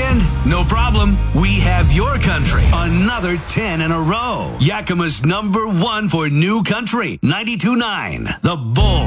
weekend? No problem. We have your country. Another 10 in a row. Yakima's #1 for new country. 92.9. The Bull.